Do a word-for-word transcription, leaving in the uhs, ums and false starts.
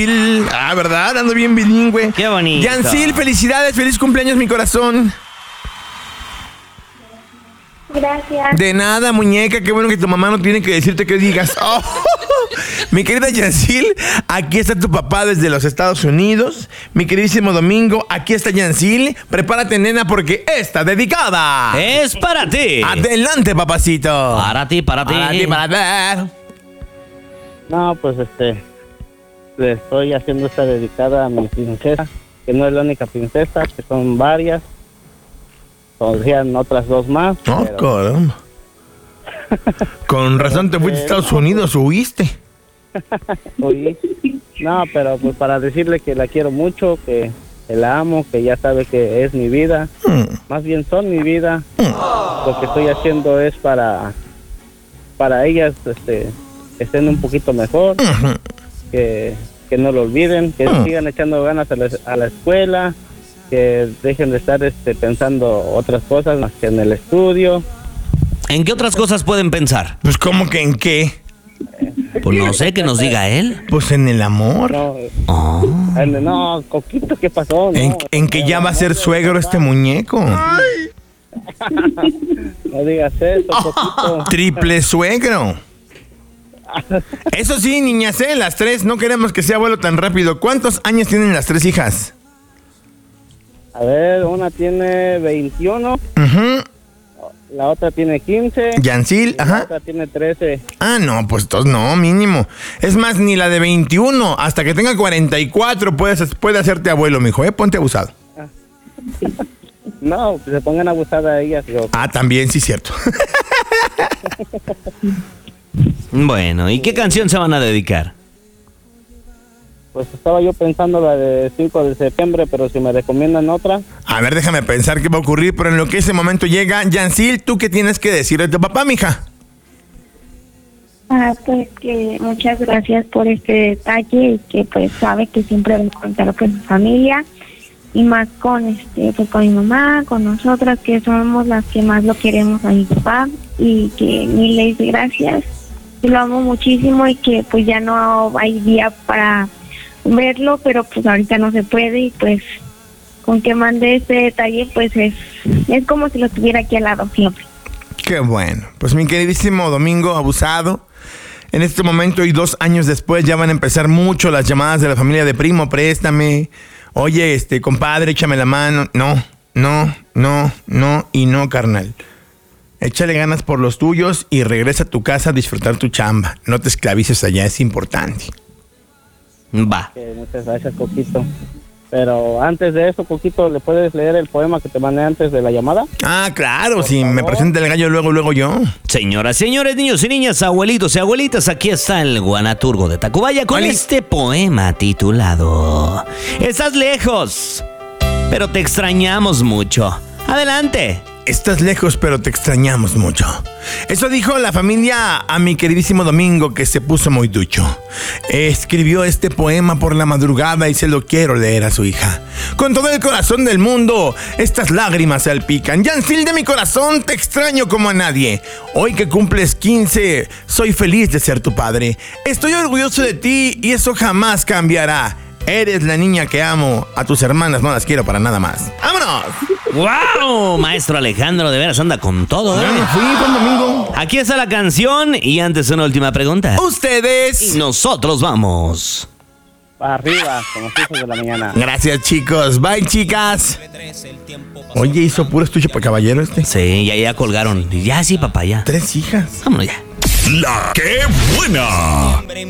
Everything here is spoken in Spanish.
Ah, ¿verdad? Ando bien bilingüe. Qué bonito. Yancil, felicidades, feliz cumpleaños, mi corazón. Gracias. De nada, muñeca, qué bueno que tu mamá no tiene que decirte que digas. Oh, mi querida Yancil, aquí está tu papá desde los Estados Unidos. Mi queridísimo Domingo, aquí está Yancil. Prepárate, nena, porque está dedicada. Es para ti. Adelante, papacito. Para ti, para ti. Para ti, para ver. No, pues este, le estoy haciendo esta dedicada a mi princesa, que no es la única princesa, que son varias. Podrían otras dos más. Oh, pero... caramba. Con razón te fuiste a Estados Unidos, huiste. Oí. No, pero pues para decirle que la quiero mucho, que, que la amo, que ya sabe que es mi vida. Mm. Más bien son mi vida. Mm. Lo que estoy haciendo es para para ellas este, que estén un poquito mejor, Mm-hmm. que, que no lo olviden, que Mm. sigan echando ganas a la, a la escuela, que dejen de estar este, pensando otras cosas más que en el estudio. ¿En qué otras cosas pueden pensar? Pues, ¿cómo que en qué? Pues no sé, que nos diga él. Pues en el amor. No, Oh. en- no, Coquito, ¿qué pasó? No, En, en que ya va a ser suegro este muñeco. no digas eso, Coquito. Triple suegro. Eso sí, niñas, ¿eh? Las tres, no queremos que sea abuelo tan rápido. ¿Cuántos años tienen las tres hijas? A ver, una tiene veintiuno, Ujú. la otra tiene quince, Yancil, y la ajá. otra tiene trece. Ah, no, pues entonces no, mínimo. Es más, ni la de veintiuno, hasta que tenga cuarenta y cuatro puedes, puede hacerte abuelo, mijo, ¿eh? Ponte abusado. No, que se pongan abusadas a ellas. Yo, Ah, también, sí, cierto. Bueno, ¿y qué canción se van a dedicar? pues estaba yo pensando la de cinco de septiembre, pero si me recomiendan otra. A ver, déjame pensar qué va a ocurrir, pero en lo que ese momento llega, Yancil, ¿tú qué tienes que decirle a tu papá, mija? Ah, pues que muchas gracias por este detalle y que pues sabe que siempre va a contar con su familia y más con este pues con mi mamá, con nosotras que somos las que más lo queremos a mi papá y que mil le dice gracias, que lo amo muchísimo y que pues ya no hay día para verlo, pero pues ahorita no se puede y pues con que mande este detalle pues es, es como si lo tuviera aquí al lado siempre. Qué bueno. Pues mi queridísimo Domingo Abusado, en este momento y dos años después ya van a empezar mucho las llamadas de la familia de primo, préstame, oye, este, compadre, échame la mano. No, no, no, no y no, carnal. Échale ganas por los tuyos y regresa a tu casa a disfrutar tu chamba. No te esclavices allá, es importante. Va. Que muchas gracias, Coquito. Pero antes de eso, Coquito, ¿le puedes leer el poema que te mandé antes de la llamada? Ah, claro, Por si me favor. presenta el gallo luego, luego yo. Señoras, señores, niños y niñas, abuelitos y abuelitas, aquí está el Guanaturgo de Tacubaya con Oli. este poema titulado Estás lejos, pero te extrañamos mucho. Adelante. Estás lejos, pero te extrañamos mucho. Eso dijo la familia a mi queridísimo Domingo, que se puso muy ducho. Escribió este poema por la madrugada y se lo quiero leer a su hija. Con todo el corazón del mundo, estas lágrimas salpican. Yancil de mi corazón, te extraño como a nadie. Hoy que cumples quince, soy feliz de ser tu padre. Estoy orgulloso de ti y eso jamás cambiará. Eres la niña que amo. A tus hermanas no las quiero para nada más. ¡Vámonos! ¡Wow! Maestro Alejandro, de veras anda con todo, ¿eh? Ya me fui, buen domingo. Aquí está la canción y antes una última pregunta. Ustedes. Y nosotros vamos. Para arriba, como los hijos de la mañana. Gracias, chicos. Bye, chicas. Oye, hizo puro estuche para caballero este. Sí, ya, ya colgaron. Ya sí, papá, ya. Tres hijas. Vámonos ya. La que buena.